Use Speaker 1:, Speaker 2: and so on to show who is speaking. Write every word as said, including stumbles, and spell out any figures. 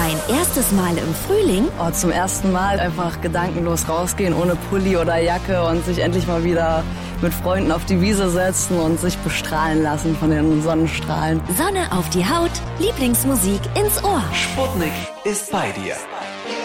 Speaker 1: Dein erstes Mal im Frühling?
Speaker 2: Oh, zum ersten Mal einfach gedankenlos rausgehen, ohne Pulli oder Jacke und sich endlich mal wieder mit Freunden auf die Wiese setzen und sich bestrahlen lassen von den Sonnenstrahlen.
Speaker 1: Sonne auf die Haut, Lieblingsmusik ins Ohr.
Speaker 3: Sputnik ist bei dir.